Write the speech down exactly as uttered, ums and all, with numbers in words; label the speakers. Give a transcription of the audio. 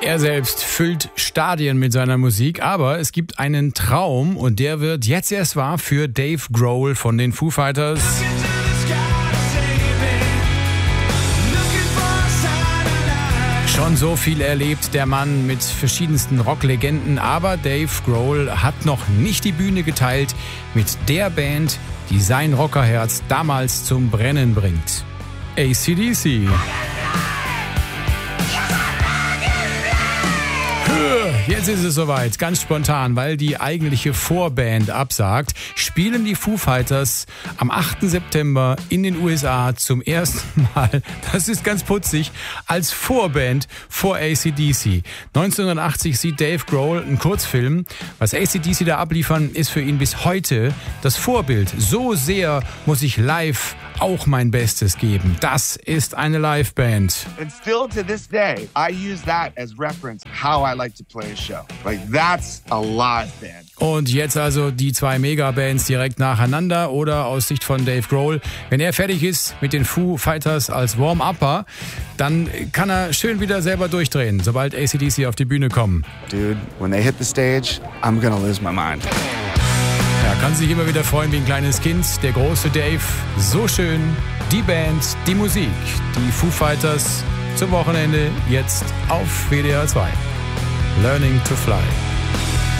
Speaker 1: Er selbst füllt Stadien mit seiner Musik, aber es gibt einen Traum und der wird jetzt erst wahr für Dave Grohl von den Foo Fighters. Schon so viel erlebt der Mann mit verschiedensten Rocklegenden, aber Dave Grohl hat noch nicht die Bühne geteilt mit der Band, die sein Rockerherz damals zum Brennen bringt. A C D C. Jetzt ist es soweit, ganz spontan, weil die eigentliche Vorband absagt, spielen die Foo Fighters am achten September in den U S A zum ersten Mal, das ist ganz putzig, als Vorband vor A C D C. neunzehnhundertachtzig sieht Dave Grohl einen Kurzfilm. Was A C D C da abliefern, ist für ihn bis heute das Vorbild. So sehr muss ich live auch mein Bestes geben. Das ist eine Liveband.
Speaker 2: And still to this day, I use that as reference how I like to play a show. Like that's a live band.
Speaker 1: Und jetzt also die zwei Megabands direkt nacheinander oder aus Sicht von Dave Grohl. Wenn er fertig ist mit den Foo Fighters als Warm-Upper, dann kann er schön wieder selber durchdrehen, sobald A C D C auf die Bühne kommen.
Speaker 2: Dude, when they hit the stage, I'm gonna lose my mind.
Speaker 1: Er kann sich immer wieder freuen wie ein kleines Kind, der große Dave. So schön, die Band, die Musik, die Foo Fighters zum Wochenende jetzt auf W D R zwei. Learning to Fly.